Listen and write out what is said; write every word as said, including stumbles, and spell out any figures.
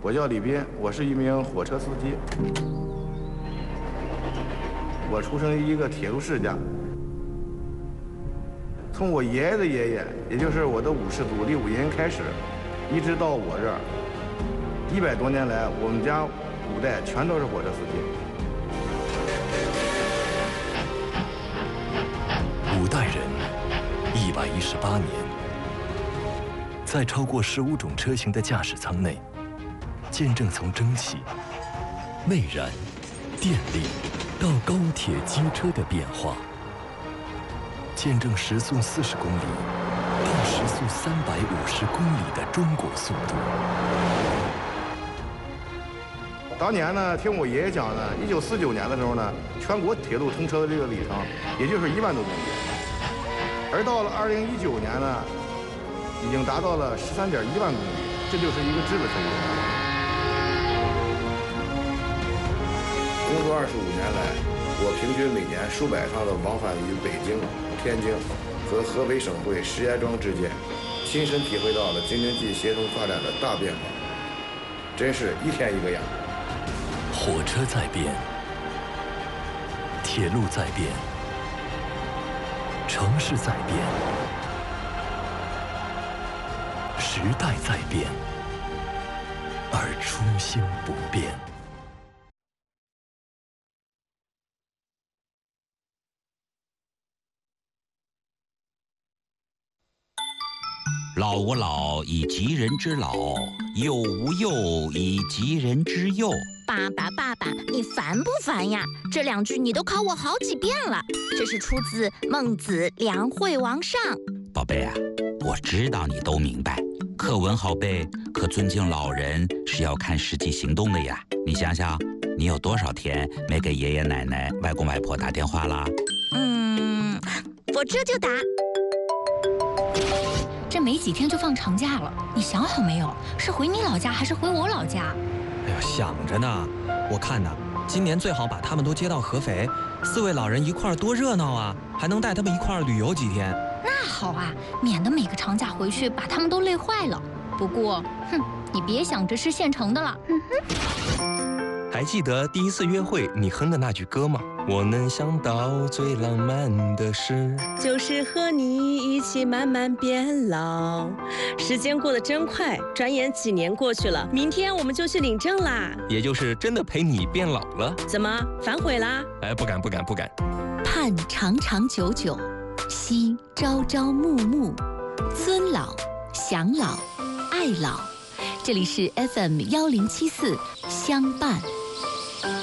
我叫李斌，我是一名火车司机。我出生于一个铁路世家，从我爷爷的爷爷，也就是我的五世祖李武银开始，一直到我这儿，一百多年来，我们家五代全都是火车司机。 五代人，一百一十八年，在超过十五种车型的驾驶舱内，见证从蒸汽、内燃、电力到高铁机车的变化，见证时速四十公里到时速三百五十公里的中国速度。 当年呢，听我爷爷讲呢，一九四九年的时候呢，全国铁路通车的这个里程也就是一万多公里，而到了二零一九年呢，已经达到了十三点一万公里，这就是一个质的飞跃。 工作二十五年来，我平均每年数百趟的往返于北京、天津和河北省会石家庄之间，亲身体会到了京津冀协同发展的大变化，真是一天一个样。 火车在变，铁路在变，城市在变，时代在变，而初心不变。 老吾老以及人之老，幼吾幼以及人之幼。 爸爸，爸爸，你烦不烦呀？这两句你都考我好几遍了。这是出自《孟子·梁惠王上》。 宝贝啊，我知道你都明白，课文好背，可尊敬老人是要看实际行动的呀。你想想，你有多少天没给爷爷奶奶、外公外婆打电话啦？ 嗯，我这就打。 这没几天就放长假了，你想好没有？是回你老家还是回我老家？ 哎呦，想着呢。我看呢，今年最好把他们都接到合肥，四位老人一块儿多热闹啊！还能带他们一块儿旅游几天。 那好啊，免得每个长假回去把他们都累坏了。不过，哼，你别想着吃现成的了。嗯哼。还记得第一次约会你哼的那句歌吗？我能想到最浪漫的事， 就是和你一起慢慢变老。时间过得真快，转眼几年过去了，明天我们就去领证啦。 也就是真的陪你变老了。 怎么反悔啦？ 哎，不敢不敢不敢。 盼长长久久，惜朝朝暮暮，尊老享老爱老。这里是 F M 幺零七四相伴。